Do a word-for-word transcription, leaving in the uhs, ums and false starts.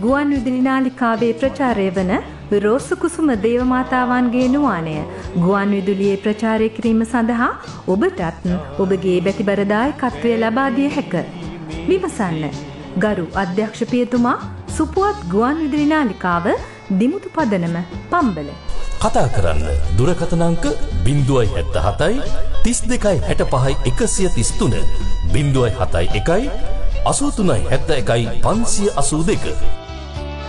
ගුවන් විදුලි නාලිකාවේ ප්‍රචාරය වන රෝසු කුසුම දේවමාතාවන්ගේ නුවාණය ගුවන් විදුලියේ ප්‍රචාරය කිරීම සඳහා ඔබටත් ඔබගේ බැතිබර දායකත්වය ලබා දිය හැක. විමසන්න. ගරු අධ්‍යක්ෂ පියතුමා, සුපුවත් ගුවන් විදුලි නාලිකාව, දිමුතු පදනම, පම්බල. කතා කරන්න දුරකථන අංක ज़ीरो सात सात तीस दो साठ पाँच एक सौ तीस तीन ज़ीरो सात एक अस्सी तीन साठ एक पाँच अस्सी दो